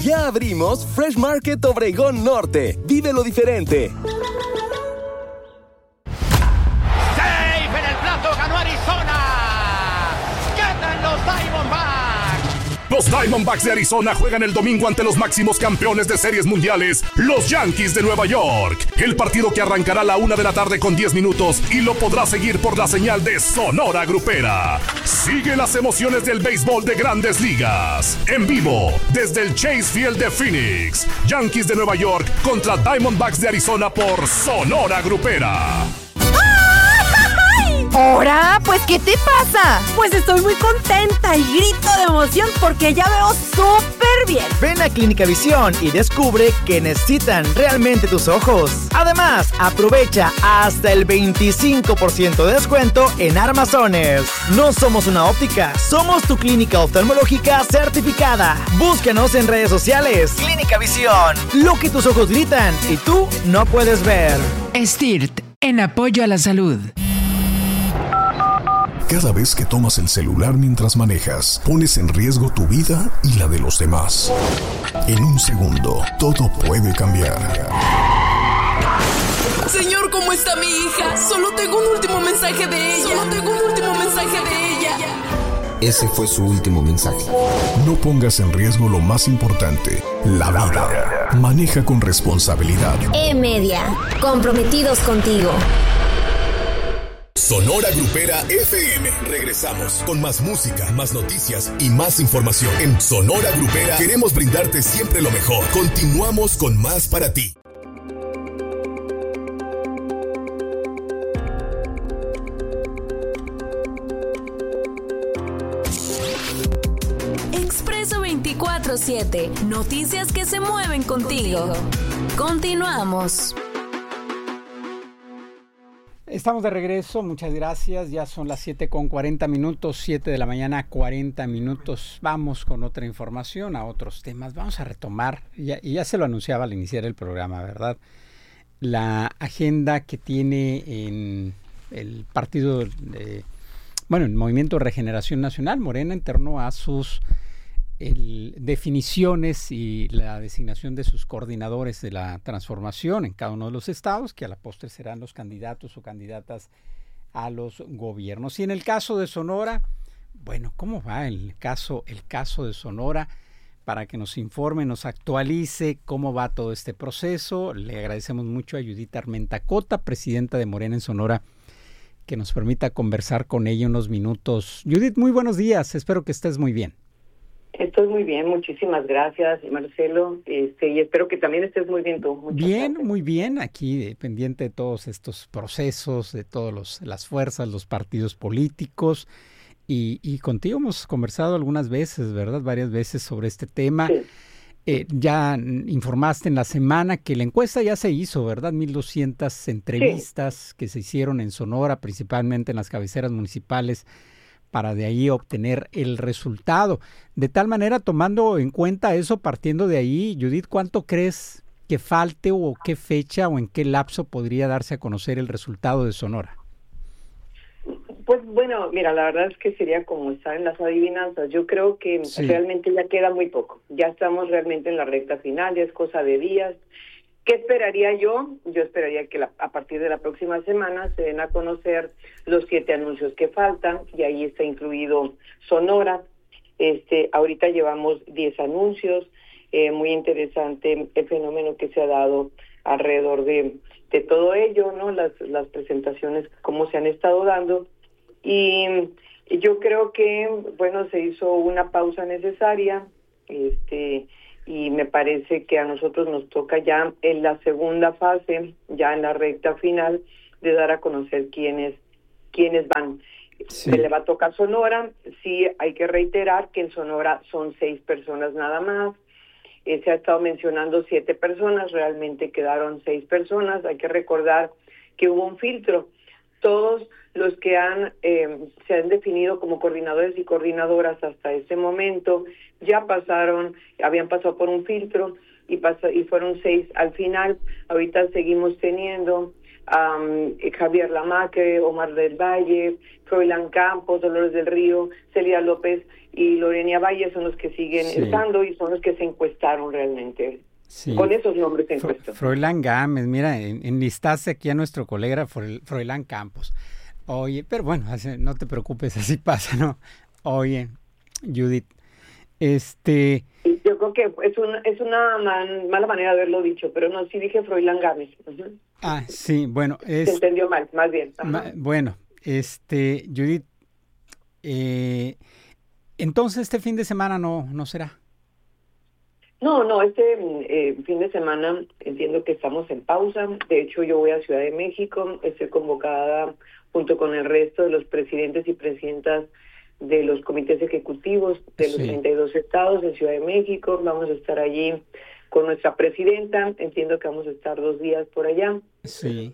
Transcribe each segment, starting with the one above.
Ya abrimos Fresh Market Obregón Norte. Vive lo diferente. Safe en el plato, ganó Arizona. Ganan los Diamondbacks. Los Diamondbacks de Arizona juegan el domingo ante los máximos campeones de series mundiales, los Yankees de Nueva York. El partido que arrancará a la 1 de la tarde con 10 minutos y lo podrá seguir por la señal de Sonora Grupera. Sigue las emociones del béisbol de Grandes Ligas. En vivo, desde el Chase Field de Phoenix. Yankees de Nueva York contra Diamondbacks de Arizona por Sonora Grupera. ¡Hora! Pues, ¿qué te pasa? Pues estoy muy contenta y grito de emoción porque ya veo súper bien. Ven a Clínica Visión y descubre que necesitan realmente tus ojos. Además, aprovecha hasta el 25% de descuento en armazones. No somos una óptica, somos tu clínica oftalmológica certificada. Búscanos en redes sociales. Clínica Visión, lo que tus ojos gritan y tú no puedes ver. STIRT, en apoyo a la salud. Cada vez que tomas el celular mientras manejas, pones en riesgo tu vida y la de los demás. En un segundo, todo puede cambiar. Señor, ¿cómo está mi hija? Solo tengo un último mensaje de ella. Ese fue su último mensaje. No pongas en riesgo lo más importante, la vida. Maneja con responsabilidad. E-Media, comprometidos contigo. Sonora Grupera FM. Regresamos con más música, más noticias y más información. En Sonora Grupera queremos brindarte siempre lo mejor. Continuamos con más para ti. Expreso 24/7. Noticias que se mueven contigo. Continuamos. Estamos de regreso, muchas gracias. Ya son las 7:40, 7 de la mañana, 40 minutos. Vamos con otra información, a otros temas. Vamos a retomar, ya se lo anunciaba al iniciar el programa, ¿verdad? La agenda que tiene en el partido, el Movimiento de Regeneración Nacional, Morena, en torno a sus definiciones y la designación de sus coordinadores de la transformación en cada uno de los estados, que a la postre serán los candidatos o candidatas a los gobiernos. Y en el caso de Sonora, bueno, ¿cómo va el caso de Sonora? Para que nos informe, nos actualice cómo va todo este proceso. Le agradecemos mucho a Judith Armenta Cota, presidenta de Morena en Sonora, que nos permita conversar con ella unos minutos. Judith, muy buenos días, espero que estés muy bien. Estoy muy bien, muchísimas gracias, Marcelo, y espero que también estés muy bien tú. Bien, muy bien, aquí pendiente de todos estos procesos, de todas las fuerzas, los partidos políticos, y contigo hemos conversado algunas veces, ¿verdad? Varias veces sobre este tema. Sí. Ya informaste en la semana que la encuesta ya se hizo, ¿verdad? 1,200 entrevistas que se hicieron en Sonora, principalmente en las cabeceras municipales, para de ahí obtener el resultado. De tal manera, tomando en cuenta eso, partiendo de ahí, Judith, ¿cuánto crees que falte o qué fecha o en qué lapso podría darse a conocer el resultado de Sonora? Pues bueno, mira, la verdad es que sería como estar en las adivinanzas. Yo creo que realmente ya queda muy poco. Ya estamos realmente en la recta final, ya es cosa de días. ¿Qué esperaría yo? Yo esperaría que a partir de la próxima semana se den a conocer los 7 anuncios que faltan, y ahí está incluido Sonora. Ahorita llevamos 10 anuncios. Muy interesante el fenómeno que se ha dado alrededor de todo ello, ¿no? Las presentaciones, cómo se han estado dando. Y yo creo que, bueno, se hizo una pausa necesaria, y me parece que a nosotros nos toca ya en la segunda fase, ya en la recta final, de dar a conocer quiénes van. Sí. Se le va a tocar Sonora. Sí, hay que reiterar que en Sonora son 6 personas nada más. Se ha estado mencionando 7 personas, realmente quedaron 6 personas. Hay que recordar que hubo un filtro. Todos los que se han definido como coordinadores y coordinadoras hasta ese momento ya habían pasado por un filtro y fueron 6 al final. Ahorita seguimos teniendo Javier Lamaque, Omar del Valle, Froilán Campos, Dolores del Río, Celia López y Lorena Valle son los que siguen estando y son los que se encuestaron realmente. Sí. Con esos nombres se encuestó. Froilán Gámez, mira, enlistaste aquí a nuestro colega Froilán Campos. Oye, pero bueno, no te preocupes, así pasa, ¿no? Oye, Judith, Yo creo que es una mala manera de haberlo dicho, pero no, sí dije Froilán Gámez. Ah, sí, bueno. Se entendió mal, más bien. Bueno, Judith, entonces este fin de semana no será. No, este fin de semana entiendo que estamos en pausa. De hecho, yo voy a Ciudad de México. Estoy convocada junto con el resto de los presidentes y presidentas de los comités ejecutivos de los 32 estados en Ciudad de México. Vamos a estar allí con nuestra presidenta. Entiendo que vamos a estar 2 días por allá. Sí.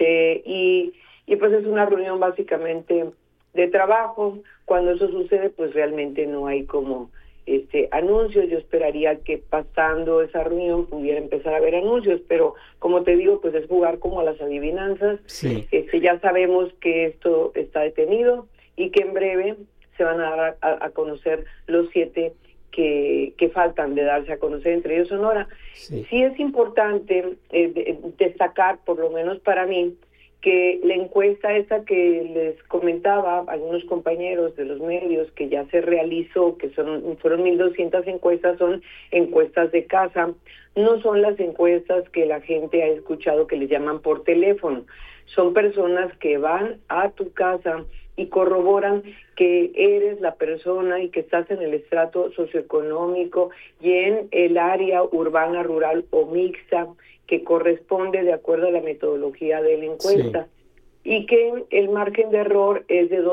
Y pues es una reunión básicamente de trabajo. Cuando eso sucede, pues realmente no hay como anuncios. Yo esperaría que pasando esa reunión pudiera empezar a haber anuncios, pero como te digo, pues es jugar como a las adivinanzas. Sí. Ya sabemos que esto está detenido y que en breve se van a dar a conocer los 7 que faltan de darse a conocer, entre ellos Sonora. Sí es importante destacar, por lo menos para mí, que la encuesta esa que les comentaba algunos compañeros de los medios que ya se realizó, que fueron 1,200 encuestas, son encuestas de casa, no son las encuestas que la gente ha escuchado que les llaman por teléfono, son personas que van a tu casa y corroboran que eres la persona y que estás en el estrato socioeconómico y en el área urbana, rural o mixta que corresponde de acuerdo a la metodología de la encuesta, y que el margen de error es de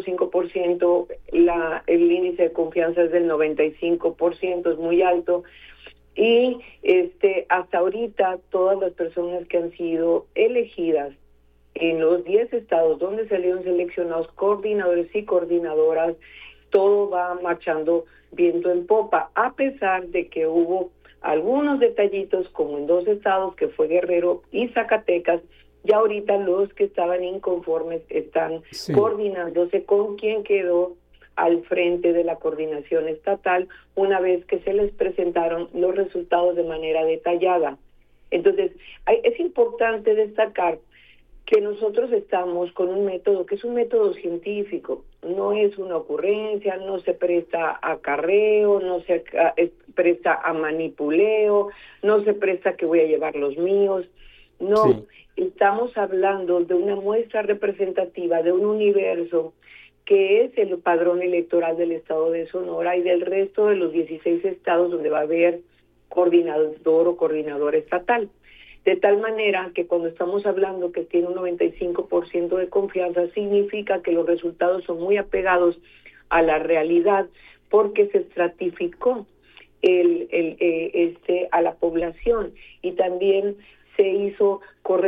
2.5%, el índice de confianza es del 95%, es muy alto, y hasta ahorita todas las personas que han sido elegidas en los 10 estados donde salieron seleccionados coordinadores y coordinadoras, todo va marchando viento en popa, a pesar de que hubo algunos detallitos, como en 2 estados, que fue Guerrero y Zacatecas. Ya ahorita los que estaban inconformes están coordinándose con quien quedó al frente de la coordinación estatal una vez que se les presentaron los resultados de manera detallada. Entonces, es importante destacar que nosotros estamos con un método que es un método científico, no es una ocurrencia, no se presta a acarreo, no se presta a manipuleo, no se presta que voy a llevar los míos, no, estamos hablando de una muestra representativa de un universo que es el padrón electoral del estado de Sonora y del resto de los 16 estados donde va a haber coordinador o coordinadora estatal. De tal manera que cuando estamos hablando que tiene un 95% de confianza, significa que los resultados son muy apegados a la realidad, porque se estratificó a la población y también se hizo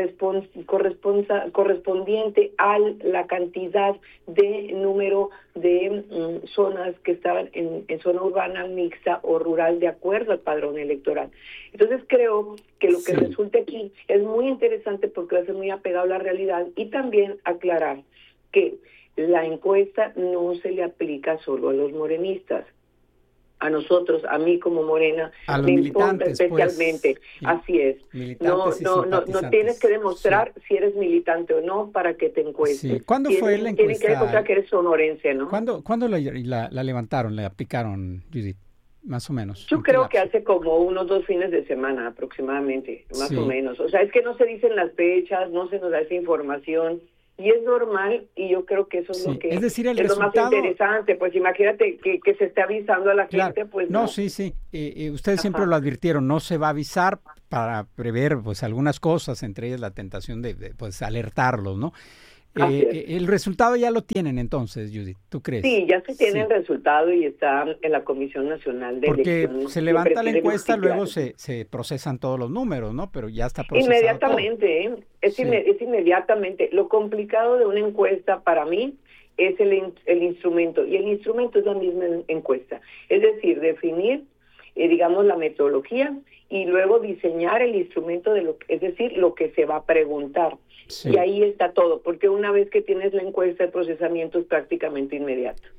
correspondiente a la cantidad de número de zonas que estaban en zona urbana, mixta o rural, de acuerdo al padrón electoral. Entonces creo que lo que resulta aquí es muy interesante porque va a ser muy apegado a la realidad, y también aclarar que la encuesta no se le aplica solo a los morenistas. A nosotros, a mí como Morena, me importa especialmente, así es. No tienes que demostrar si eres militante o no para que te encuestes. Sí. ¿Cuándo fue la encuesta? Tienes que demostrar que eres sonorense, ¿no? ¿Cuándo la levantaron, la aplicaron, Judith? Más o menos. Yo creo que hace como unos 2 fines de semana aproximadamente, más o menos. O sea, es que no se dicen las fechas, no se nos da esa información. Y es normal, y yo creo que eso es lo que es decir, es lo más interesante. Pues imagínate que se esté avisando a la gente, pues no. Ustedes siempre lo advirtieron, no se va a avisar para prever pues algunas cosas, entre ellas la tentación de pues alertarlos, ¿no? El resultado ya lo tienen entonces, Judith, ¿tú crees? Sí, ya se tiene el resultado y está en la Comisión Nacional de Elecciones. Porque se levanta la encuesta, luego se procesan todos los números, ¿no? Pero ya está procesado inmediatamente, todo. Es inmediatamente. Lo complicado de una encuesta para mí es el instrumento, y el instrumento es la misma encuesta. Es decir, definir, digamos, la metodología y luego diseñar el instrumento es decir, lo que se va a preguntar. Y ahí está todo, porque una vez que tienes la encuesta, el procesamiento es prácticamente inmediato.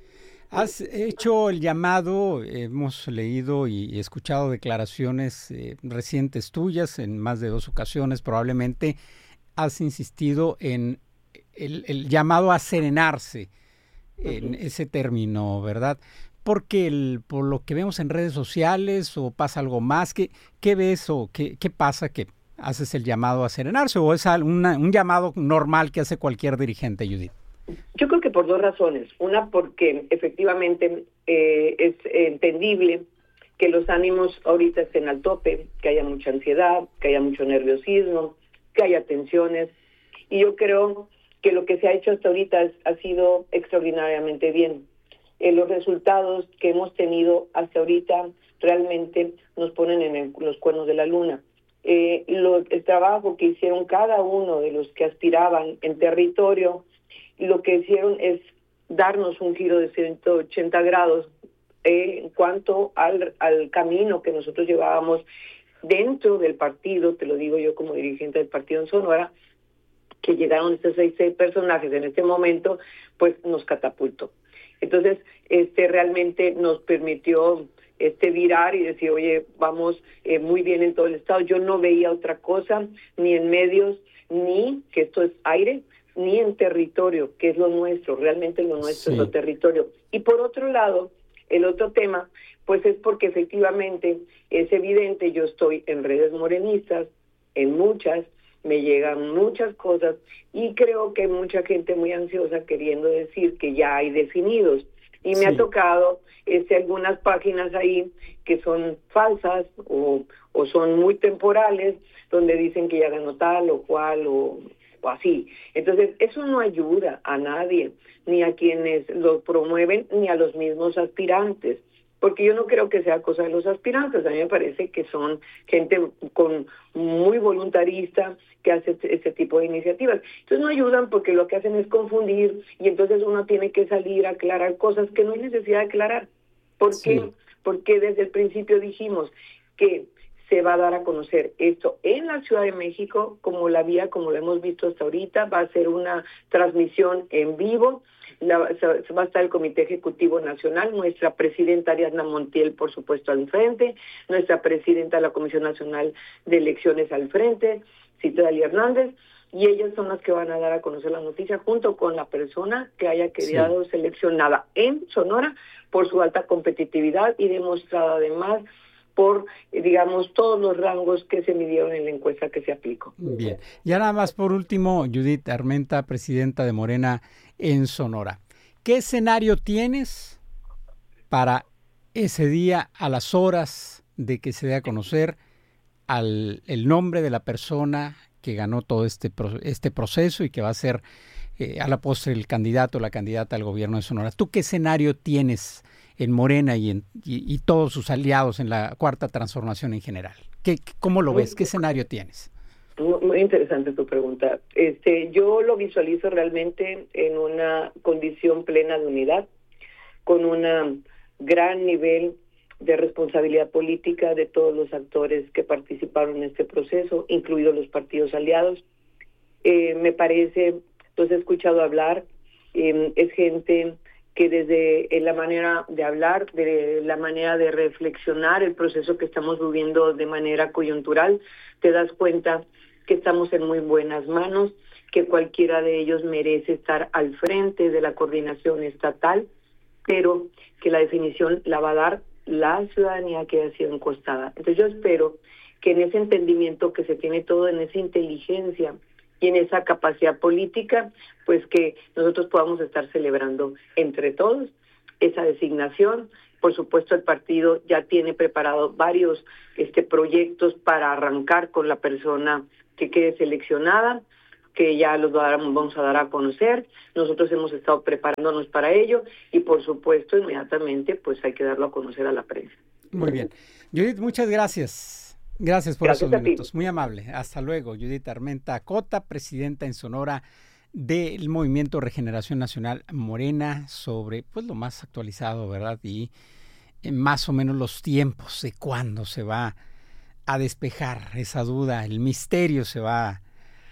Has hecho el llamado, hemos leído y escuchado declaraciones recientes tuyas en más de 2 ocasiones, probablemente has insistido en el llamado a serenarse, en ese término, ¿verdad? Porque por lo que vemos en redes sociales, o pasa algo más, ¿qué ves o qué pasa que haces el llamado a serenarse, o es un llamado normal que hace cualquier dirigente, Judith? Yo creo que por 2 razones. Una, porque efectivamente es entendible que los ánimos ahorita estén al tope, que haya mucha ansiedad, que haya mucho nerviosismo, que haya tensiones. Y yo creo que lo que se ha hecho hasta ahorita ha sido extraordinariamente bien. Los resultados que hemos tenido hasta ahorita realmente nos ponen en los cuernos de la luna. El trabajo que hicieron cada uno de los que aspiraban en territorio, lo que hicieron es darnos un giro de 180 grados en cuanto al camino que nosotros llevábamos dentro del partido. Te lo digo yo como dirigente del partido en Sonora, que llegaron estos 6 personajes en este momento, pues nos catapultó. Entonces, realmente nos permitió virar y decir, oye, vamos muy bien en todo el estado. Yo no veía otra cosa, ni en medios, ni que esto es aire, ni en territorio, que es lo nuestro, realmente lo nuestro es lo territorio. Y por otro lado, el otro tema, pues es porque efectivamente es evidente, yo estoy en redes morenistas, en muchas, me llegan muchas cosas, y creo que hay mucha gente muy ansiosa queriendo decir que ya hay definidos. Y me ha tocado algunas páginas ahí que son falsas o son muy temporales, donde dicen que ya ganó tal o cual o así. Entonces, eso no ayuda a nadie, ni a quienes lo promueven, ni a los mismos aspirantes, porque yo no creo que sea cosa de los aspirantes. A mí me parece que son gente muy voluntarista que hace este tipo de iniciativas. Entonces no ayudan, porque lo que hacen es confundir, y entonces uno tiene que salir a aclarar cosas que no hay necesidad de aclarar. ¿Por qué? Porque desde el principio dijimos que se va a dar a conocer esto en la Ciudad de México, como lo hemos visto hasta ahorita. Va a ser una transmisión en vivo. Va a estar el Comité Ejecutivo Nacional, nuestra presidenta Ariadna Montiel, por supuesto, al frente, nuestra presidenta de la Comisión Nacional de Elecciones al frente, Citlali Hernández, y ellas son las que van a dar a conocer la noticia, junto con la persona que haya quedado seleccionada en Sonora por su alta competitividad y demostrada además por, digamos, todos los rangos que se midieron en la encuesta que se aplicó. Bien. Ya nada más por último, Judith Armenta, presidenta de Morena en Sonora. ¿Qué escenario tienes para ese día, a las horas de que se dé a conocer el nombre de la persona que ganó todo este proceso y que va a ser a la postre el candidato o la candidata al gobierno de Sonora? ¿Tú qué escenario tienes en Morena y todos sus aliados en la Cuarta Transformación en general? ¿Cómo lo ves? ¿Qué escenario tienes? Muy interesante tu pregunta. Yo lo visualizo realmente en una condición plena de unidad, con un gran nivel de responsabilidad política de todos los actores que participaron en este proceso, incluidos los partidos aliados. Me parece, los he escuchado hablar, es gente que desde la manera de hablar, de la manera de reflexionar el proceso que estamos viviendo de manera coyuntural, te das cuenta que estamos en muy buenas manos, que cualquiera de ellos merece estar al frente de la coordinación estatal, pero que la definición la va a dar la ciudadanía que ha sido encostada. Entonces yo espero que en ese entendimiento que se tiene todo, en esa inteligencia y en esa capacidad política, pues que nosotros podamos estar celebrando entre todos esa designación. Por supuesto, el partido ya tiene preparado varios proyectos para arrancar con la persona que quede seleccionada, que ya los vamos a dar a conocer. Nosotros hemos estado preparándonos para ello y, por supuesto, inmediatamente pues hay que darlo a conocer a la prensa. Muy bien. Judith, muchas gracias. Gracias por esos minutos. Muy amable. Hasta luego. Judith Armenta Cota, presidenta en Sonora del Movimiento Regeneración Nacional Morena, sobre pues lo más actualizado, ¿verdad? Y más o menos los tiempos de cuándo se va a despejar esa duda, el misterio se va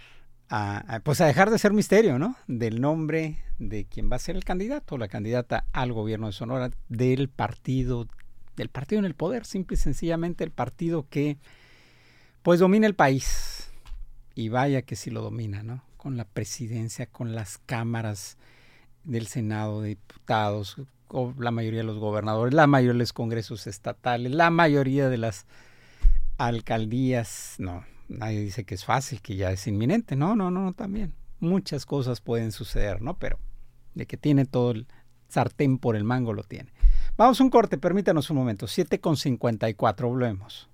pues a dejar de ser misterio, ¿no? Del nombre de quien va a ser el candidato o la candidata al gobierno de Sonora del partido en el poder, simple y sencillamente el partido que pues domina el país. Y vaya que sí lo domina, ¿no? Con la presidencia, con las cámaras del Senado de Diputados, con la mayoría de los gobernadores, la mayoría de los congresos estatales, la mayoría de las alcaldías. No, nadie dice que es fácil, que ya es inminente. No, también. Muchas cosas pueden suceder, ¿no? Pero de que tiene todo el sartén por el mango, lo tiene. Vamos a un corte, permítanos un momento. 7:54, volvemos.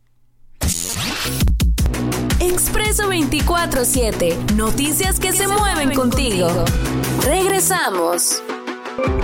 Expreso 24/7. Noticias que se mueven contigo. Regresamos.